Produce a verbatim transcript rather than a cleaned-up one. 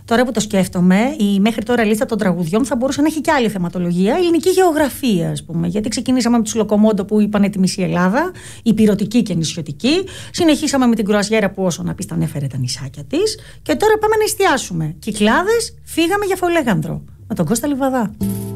Τώρα που το σκέφτομαι, η μέχρι τώρα λίστα των τραγουδιών θα μπορούσε να έχει και άλλη θεματολογία. Ελληνική γεωγραφία, ας πούμε. Γιατί ξεκινήσαμε με τους Λοκομόντο που είπανε τη μισή Ελλάδα, υπηρωτική και νησιωτική. Συνεχίσαμε με την Κρουαζιέρα που όσο να πεις τα ανέφερε τα νησάκια της. Και τώρα πάμε να εστιάσουμε. Κυκλάδες, φύγαμε για Φολέγανδρο. Με τον Κώστα Λιβαδά.